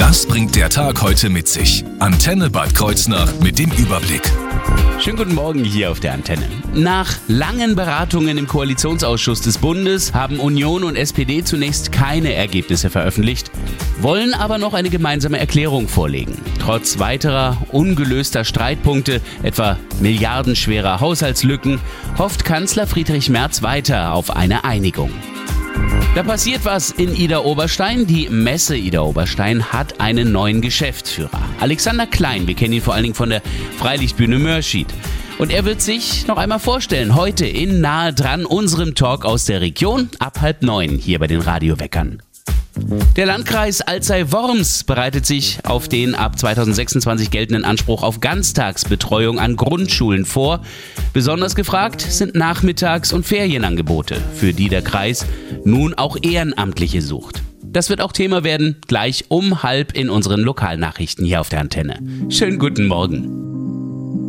Was bringt der Tag heute mit sich? Antenne Bad Kreuznach mit dem Überblick. Schönen guten Morgen hier auf der Antenne. Nach langen Beratungen im Koalitionsausschuss des Bundes haben Union und SPD zunächst keine Ergebnisse veröffentlicht, wollen aber noch eine gemeinsame Erklärung vorlegen. Trotz weiterer ungelöster Streitpunkte, etwa milliardenschwerer Haushaltslücken, hofft Kanzler Friedrich Merz weiter auf eine Einigung. Da passiert was in Idar-Oberstein. Die Messe Idar-Oberstein hat einen neuen Geschäftsführer. Alexander Klein, wir kennen ihn vor allen Dingen von der Freilichtbühne Mörschid. Und er wird sich noch einmal vorstellen, heute in Nahe dran, unserem Talk aus der Region, ab 8:30 hier bei den Radioweckern. Der Landkreis Alzey-Worms bereitet sich auf den ab 2026 geltenden Anspruch auf Ganztagsbetreuung an Grundschulen vor. Besonders gefragt sind Nachmittags- und Ferienangebote, für die der Kreis nun auch Ehrenamtliche sucht. Das wird auch Thema werden, gleich um 12:30 in unseren Lokalnachrichten hier auf der Antenne. Schönen guten Morgen.